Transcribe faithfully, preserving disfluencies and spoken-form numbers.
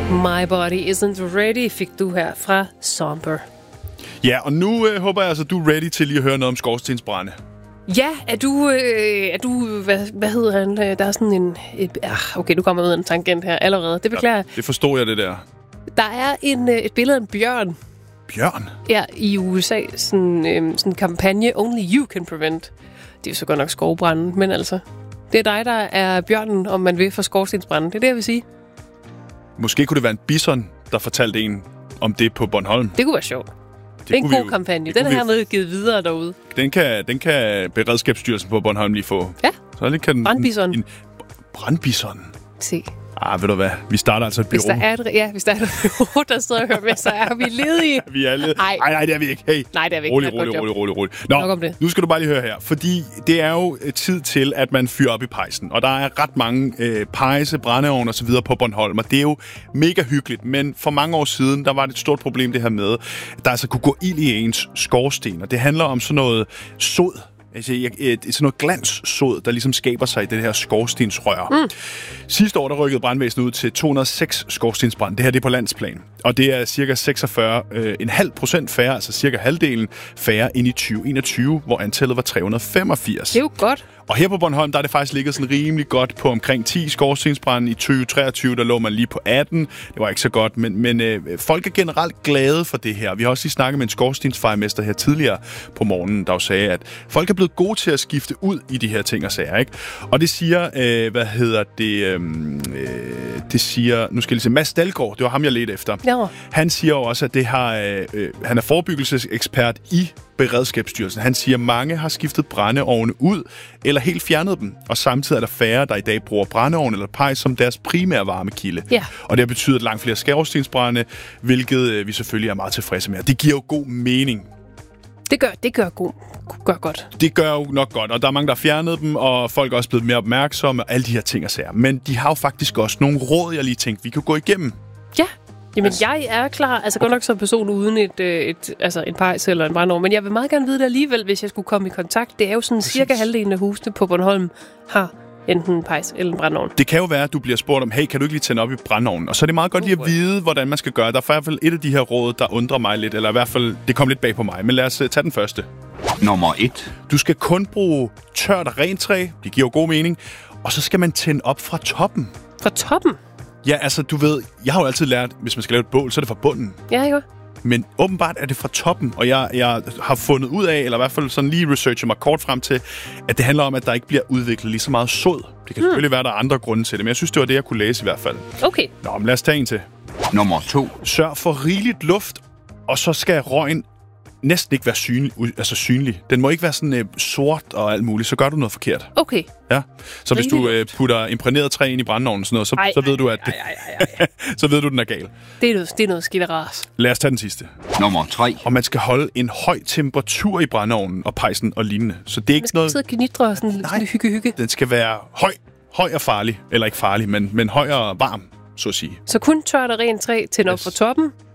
My Body Isn't Ready fik du her fra Somber. Ja, og nu øh, håber jeg altså, du er ready til lige at høre noget om skorstensbrænde. Ja, er du... Øh, er du hvad, hvad hedder han? Der er sådan en... Et, ah, okay, nu kommer jeg ud af en tangent her allerede. Det beklager jeg. Ja, det forstod jeg, det der. Der er en, et billede af en bjørn. Bjørn? Ja, i U S A. Sådan øh, sådan en kampagne, Only You Can Prevent. Det er jo så godt nok skovbranden, men altså... Det er dig, der er bjørnen, om man vil, for skorstensbranden. Det er det, jeg vil sige. Måske kunne det være en bison, der fortalte en om det på Bornholm. Det kunne være sjovt. Det, det er en god jo, kampagne. Den er hermed givet videre derude. Den kan, den kan Beredskabsstyrelsen på Bornholm lige få. Ja. Så kan den, brandbison. En, en brandbison. Se. Ah, ved du hvad? Vi starter altså et bureau. Hvis der er et, ja, hvis der er et bureau, der sidder og hører med, så er vi ledige. Vi er ledige. Nej, nej, det er vi ikke. Hey. Nej, det er vi ikke. Rolig, rolig, rolig, rolig, rolig. Nå, nu skal du bare lige høre her. Fordi det er jo tid til, at man fyrer op i pejsen. Og der er ret mange øh, pejse, brændeovne og så videre på Bornholm. Og det er jo mega hyggeligt. Men for mange år siden, der var det et stort problem det her med, at der altså kunne gå ild i ens skorsten. Og det handler om sådan noget sod. Altså, sådan noget glanssod, der ligesom skaber sig i det her skorstensrør. Mm. Sidste år, der rykkede brandvæsenet ud til to hundrede og seks skorstensbrand. Det her det er på landsplan. Og det er cirka seksogfyrre komma fem procent færre, altså cirka halvdelen færre end i tyve enogtyve, hvor antallet var tre hundrede og femogfirs. Det er jo godt. Og her på Bornholm, der er det faktisk ligget sådan rimelig godt på omkring ti skorstensbrande. I tyve treogtyve, der lå man lige på atten. Det var ikke så godt, men, men øh, folk er generelt glade for det her. Vi har også lige snakket med en skorstensfejermester her tidligere på morgenen, der jo sagde, at folk er blevet gode til at skifte ud i de her ting og sager, ikke? Og det siger, øh, hvad hedder det, øh, det siger, nu skal jeg lige se, Mads Dalgaard, det var ham, jeg ledte efter. Ja. Han siger jo også, at det har, øh, han er forebyggelsesekspert i Beredskabsstyrelsen. Han siger, at mange har skiftet brændeovne ud eller helt fjernet dem, og samtidig er der færre, der i dag bruger brændeovn eller pejs som deres primære varmekilde. Ja. Og det har betydet langt flere skorstensbrænde, hvilket vi selvfølgelig er meget tilfredse med. Det giver jo god mening. Det gør, det gør, god, gør godt. Det gør jo nok godt, og der er mange, der har fjernet dem, og folk er også blevet mere opmærksomme, og alle de her ting og sager. Men de har jo faktisk også nogle råd, jeg lige tænkte, vi kan gå igennem. Ja. Jamen, altså, jeg er klar. Altså, godt nok som person uden et, et, altså, en pejs eller en brændeovn, men jeg vil meget gerne vide det alligevel, hvis jeg skulle komme i kontakt. Det er jo sådan Præcis. cirka halvdelen af husene på Bornholm har enten en pejs eller en brændeovn. Det kan jo være, at du bliver spurgt om, hey, kan du ikke lige tænde op i brændeovnen? Og så er det meget godt lige at vide, hvordan man skal gøre. Der er i hvert fald et af de her råd, der undrer mig lidt, eller i hvert fald, det kom lidt bag på mig. Men lad os tage den første. Nummer et. Du skal kun bruge tørt og rent træ. Det giver jo god mening. Og så skal man tænde op fra toppen. Fra toppen? Ja, altså, du ved, jeg har jo altid lært, hvis man skal lave et bål, så er det fra bunden. Ja, ikke? Men åbenbart er det fra toppen, og jeg, jeg har fundet ud af, eller i hvert fald sådan lige researchet mig kort frem til, at det handler om, at der ikke bliver udviklet lige så meget sod. Det kan hmm. selvfølgelig være, der er andre grunde til det, men jeg synes, det var det, jeg kunne læse i hvert fald. Okay. Nå, men lad os tage en til. Nummer to. Sørg for rigeligt luft, og så skal røgen næsten ikke være synlig, altså synlig. Den må ikke være sådan øh, sort og alt muligt, så gør du noget forkert. Okay. Ja. Så hvis du øh, putter imprægneret træ ind i brændeovnen sådan noget, så, ej, så ved ej, du at det, ej, ej, ej, ej. så ved du den er gal. Det er noget, det er noget skidt og ras. Lad os tage den sidste. Nummer tre. Og man skal holde en høj temperatur i brændeovnen og pejsen og lignende. Så det er ikke man skal noget. Sidde og knitre og sådan lidt hygge hygge. Den skal være høj, høj og farlig, eller ikke farlig, men men høj og varm, så at sige. Så kun tørt og rent træ tænder op fra toppen.